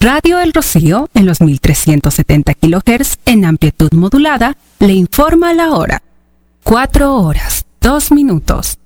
Radio El Rocío, en los 1370 kHz en amplitud modulada, le informa la hora. 4 horas, 2 minutos.